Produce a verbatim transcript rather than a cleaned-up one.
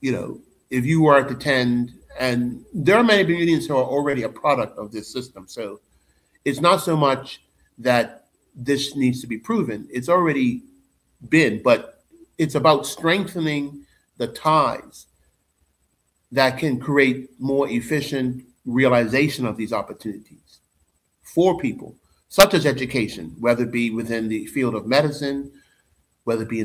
you know, if you were to attend, and there are many unions who are already a product of this system. So it's not so much that this needs to be proven, it's already been, but it's about strengthening the ties that can create more efficient realization of these opportunities for people, such as education, whether it be within the field of medicine, whether it be